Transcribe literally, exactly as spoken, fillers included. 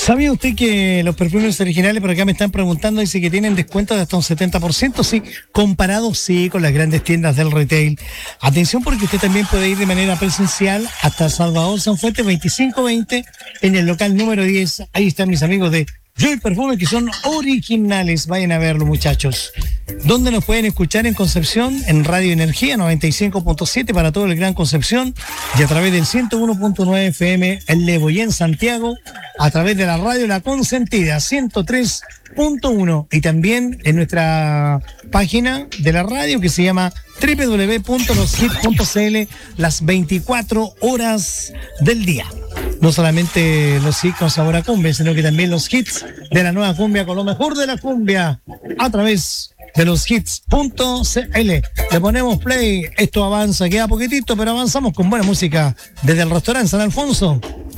¿Sabía usted que los perfumes originales, por acá me están preguntando, dice que tienen descuento de hasta un setenta por ciento? Sí, comparado sí con las grandes tiendas del retail. Atención, porque usted también puede ir de manera presencial hasta Salvador Sanfuente veinticinco veinte en el local número diez. Ahí están mis amigos de Joy Perfume, que son originales. Vayan a verlo, muchachos. ¿Dónde nos pueden escuchar? En Concepción, en Radio Energía noventa y cinco punto siete para todo el Gran Concepción, y a través del ciento uno punto nueve F M en Levo, y en Santiago a través de la radio La Consentida ciento tres punto uno, y también en nuestra página de la radio que se llama doble u doble u doble u punto los hits punto c l, las veinticuatro horas del día. No solamente los hits con sabor a cumbia, sino que también los hits de la nueva cumbia con lo mejor de la cumbia a través de los hits punto c l. Le ponemos play, esto avanza, queda poquitito, pero avanzamos con buena música desde el restaurante San Alfonso.